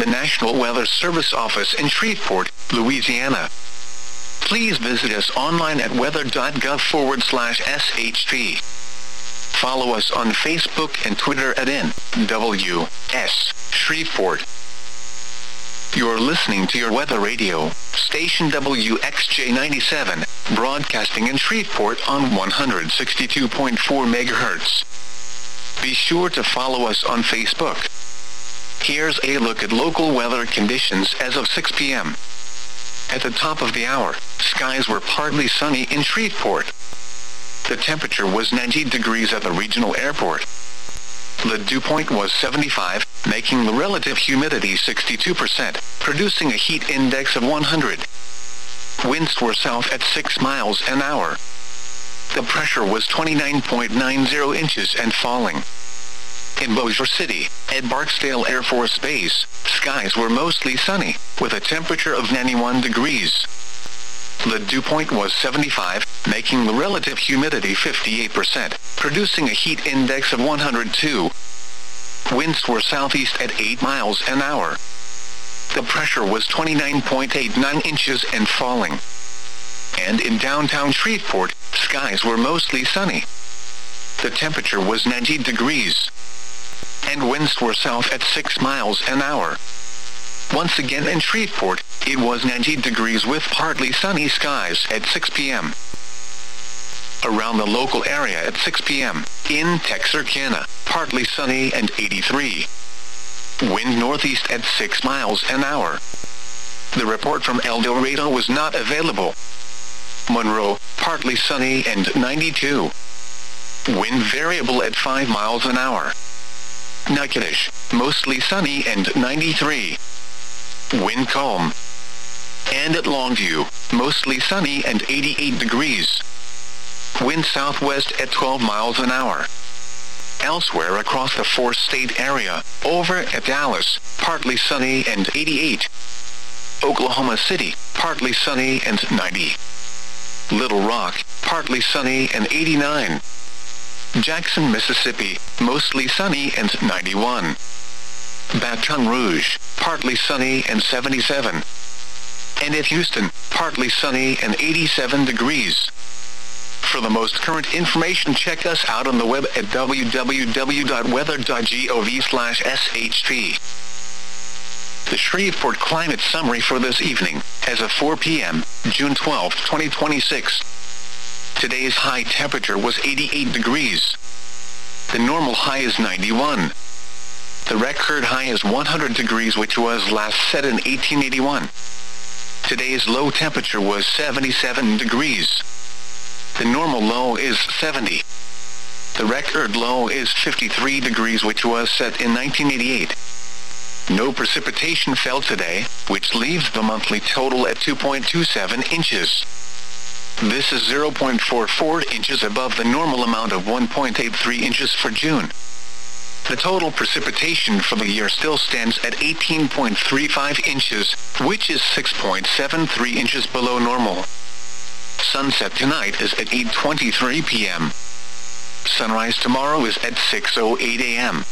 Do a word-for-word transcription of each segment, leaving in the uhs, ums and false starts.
the National Weather Service office in Shreveport, Louisiana. Please visit us online at weather.gov forward slash SHP. Follow us on Facebook and Twitter at N W S Shreveport. You're listening to your weather radio, station W X J ninety-seven, broadcasting in Shreveport on one hundred sixty-two point four megahertz. Be sure to follow us on Facebook. Here's a look at local weather conditions as of six p m At the top of the hour, skies were partly sunny in Shreveport. The temperature was ninety degrees at the regional airport. The dew point was seventy-five, making the relative humidity sixty-two percent, producing a heat index of one hundred. Winds were south at six miles an hour. The pressure was twenty-nine point nine zero inches and falling. In Bossier City, at Barksdale Air Force Base, skies were mostly sunny, with a temperature of ninety-one degrees. The dew point was seventy-five, making the relative humidity fifty-eight percent, producing a heat index of one hundred two. Winds were southeast at eight miles an hour. The pressure was twenty-nine point eight nine inches and falling. And in downtown Shreveport, skies were mostly sunny. The temperature was ninety degrees. And winds were south at six miles an hour. Once again in Shreveport, it was ninety degrees with partly sunny skies at six p m Around the local area at six p m, in Texarkana, partly sunny and eighty-three. Wind northeast at six miles an hour. The report from El Dorado was not available. Monroe, partly sunny and ninety-two. Wind variable at five miles an hour. Natchitoches, mostly sunny and ninety-three. Wind calm. And at Longview, mostly sunny and eighty-eight degrees. Wind southwest at twelve miles an hour. Elsewhere across the four-state area, over at Dallas, partly sunny and eighty-eight. Oklahoma City, partly sunny and ninety. Little Rock, partly sunny and eighty-nine. Jackson, Mississippi, mostly sunny and ninety-one. Baton Rouge, partly sunny and seventy-seven. And at Houston, partly sunny and eighty-seven degrees. For the most current information, check us out on the web at w w w dot weather dot gov slash S H P. The Shreveport Climate Summary for this evening, as of four p m, June twelfth, twenty twenty-six. Today's high temperature was eighty-eight degrees. The normal high is ninety-one. The record high is one hundred degrees, which was last set in eighteen eighty-one. Today's low temperature was seventy-seven degrees. The normal low is seventy. The record low is fifty-three degrees, which was set in nineteen eighty-eight. No precipitation fell today, which leaves the monthly total at two point two seven inches. This is zero point four four inches above the normal amount of one point eight three inches for June. The total precipitation for the year still stands at eighteen point three five inches, which is six point seven three inches below normal. Sunset tonight is at eight twenty-three p m Sunrise tomorrow is at six oh eight a m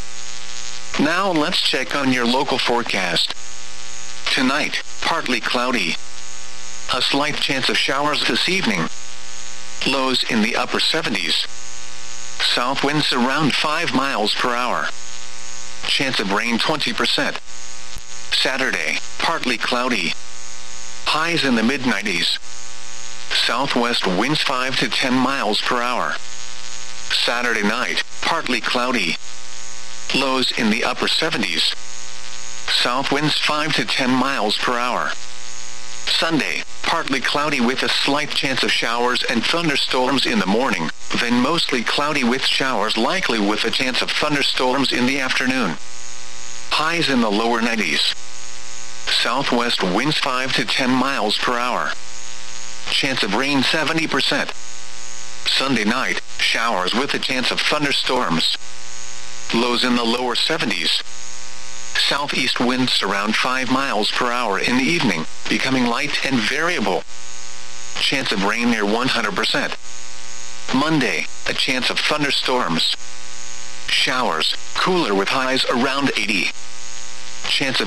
Now let's check on your local forecast. Tonight, partly cloudy. A slight chance of showers this evening. Lows in the upper seventies. South winds around five miles per hour. Chance of rain twenty percent. Saturday, partly cloudy. Highs in the mid nineties. Southwest winds five to ten miles per hour. Saturday night, partly cloudy. Lows in the upper seventies. South winds five to ten miles per hour. Sunday, partly cloudy with a slight chance of showers and thunderstorms in the morning, then mostly cloudy with showers likely with a chance of thunderstorms in the afternoon. Highs in the lower nineties. Southwest winds five to ten miles per hour. Chance of rain seventy percent. Sunday night, showers with a chance of thunderstorms. Lows in the lower seventies. Southeast winds around five miles per hour in the evening, becoming light and variable. Chance of rain near one hundred percent. Monday, a chance of thunderstorms. Showers, cooler with highs around eighty. Chance of